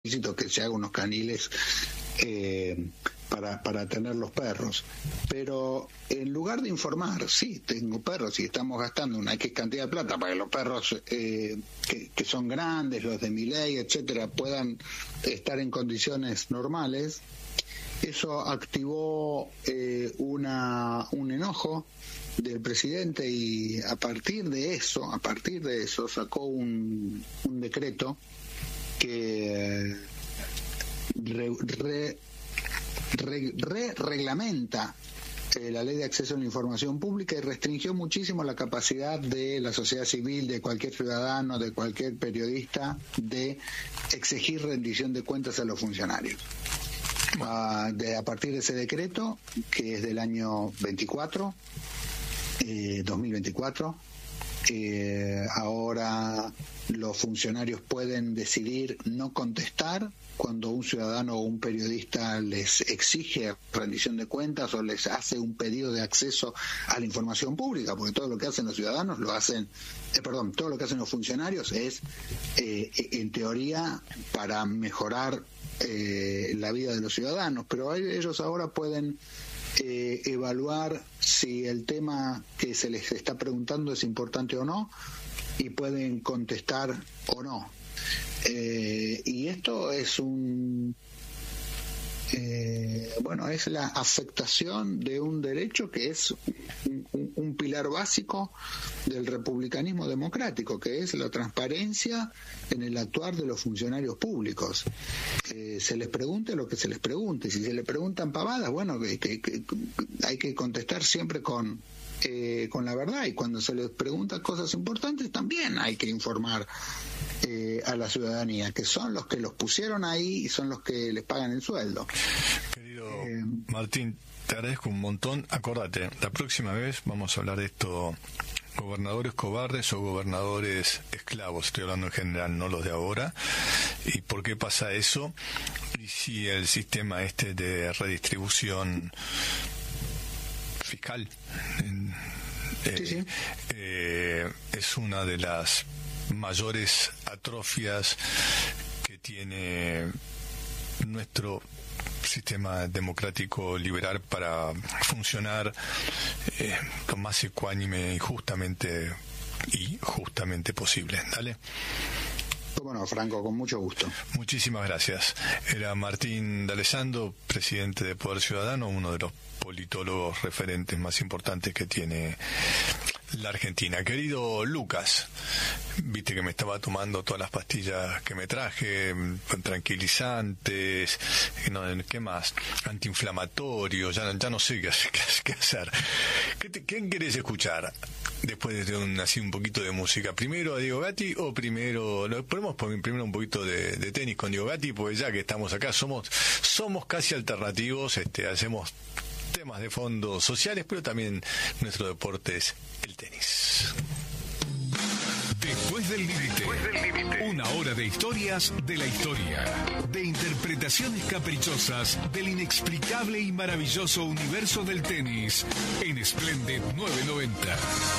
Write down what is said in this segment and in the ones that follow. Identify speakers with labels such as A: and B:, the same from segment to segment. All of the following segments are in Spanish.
A: solicito que se hagan unos caniles para tener los perros. Pero en lugar de informar, sí, tengo perros y estamos gastando una X cantidad de plata para que los perros que son grandes, los de Milei, etcétera, puedan estar en condiciones normales, eso activó un enojo del presidente, y a partir de eso sacó un decreto que reglamenta la ley de acceso a la información pública, y restringió muchísimo la capacidad de la sociedad civil, de cualquier ciudadano, de cualquier periodista, de exigir rendición de cuentas a los funcionarios. A partir de ese decreto, que es del año 2024, ahora los funcionarios pueden decidir no contestar cuando un ciudadano o un periodista les exige rendición de cuentas o les hace un pedido de acceso a la información pública, porque todo lo que hacen los ciudadanos todo lo que hacen los funcionarios es, en teoría, para mejorar la vida de los ciudadanos, pero ellos ahora pueden evaluar si el tema que se les está preguntando es importante o no, y pueden contestar o no. Y esto es es la afectación de un derecho que es un pilar básico del republicanismo democrático, que es la transparencia en el actuar de los funcionarios públicos. Se les pregunte lo que se les pregunte. Si se les preguntan pavadas, que hay que contestar siempre con la verdad, y cuando se les preguntan cosas importantes también hay que informar a la ciudadanía, que son los que los pusieron ahí y son los que les pagan el sueldo.
B: Querido Martín, te agradezco un montón. Acordate, la próxima vez vamos a hablar de esto: gobernadores cobardes o gobernadores esclavos. Estoy hablando en general, no los de ahora. ¿Y por qué pasa eso? Y si el sistema de redistribución fiscal
A: sí.
B: Es una de las mayores atrofias que tiene nuestro sistema democrático liberal para funcionar lo más ecuánime y justamente posible. Dale.
A: Bueno, Franco, con mucho gusto.
B: Muchísimas gracias. Era Martín D'Alessandro, presidente de Poder Ciudadano, uno de los politólogos referentes más importantes que tiene la Argentina. Querido Lucas, viste que me estaba tomando todas las pastillas que me traje, tranquilizantes, ¿qué más? Antiinflamatorios, ya no sé qué hacer. ¿Quién querés escuchar después de un poquito de música? ¿Primero a Diego Gatti o primero un poquito de tenis con Diego Gatti? Porque ya que estamos acá somos casi alternativos, hacemos temas de fondo sociales, pero también nuestro deporte es el tenis.
C: Después del límite, una hora de historias de la historia, de interpretaciones caprichosas del inexplicable y maravilloso universo del tenis en Splendid 990.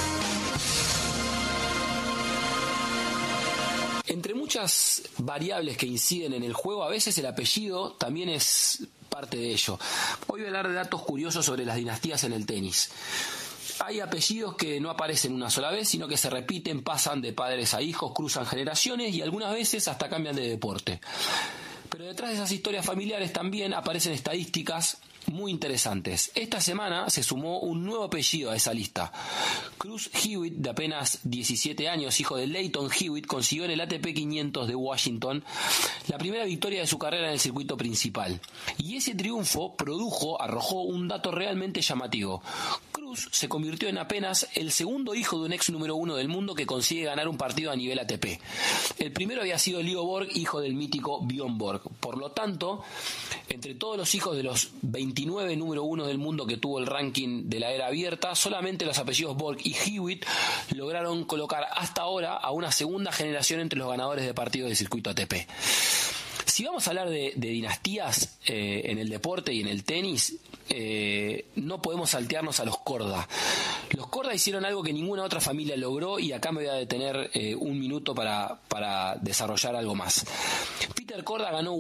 D: Entre muchas variables que inciden en el juego, a veces el apellido también es parte de ello. Hoy voy a hablar de datos curiosos sobre las dinastías en el tenis. Hay apellidos que no aparecen una sola vez, sino que se repiten, pasan de padres a hijos, cruzan generaciones y algunas veces hasta cambian de deporte. Pero detrás de esas historias familiares también aparecen estadísticas muy interesantes. Esta semana se sumó un nuevo apellido a esa lista. Cruz Hewitt, de apenas 17 años, hijo de Lleyton Hewitt, consiguió en el ATP 500 de Washington la primera victoria de su carrera en el circuito principal. Y ese triunfo arrojó un dato realmente llamativo. Cruz se convirtió en apenas el segundo hijo de un ex número 1 del mundo que consigue ganar un partido a nivel ATP. El primero había sido Leo Borg, hijo del mítico Bjorn Borg. Por lo tanto, entre todos los hijos de los 29 número 1 del mundo que tuvo el ranking de la era abierta, solamente los apellidos Borg y Hewitt lograron colocar hasta ahora a una segunda generación entre los ganadores de partidos de circuito ATP. Si vamos a hablar de dinastías en el deporte y en el tenis, no podemos saltearnos a los Korda. Los Korda hicieron algo que ninguna otra familia logró, y acá me voy a detener un minuto para desarrollar algo más. Peter Korda ganó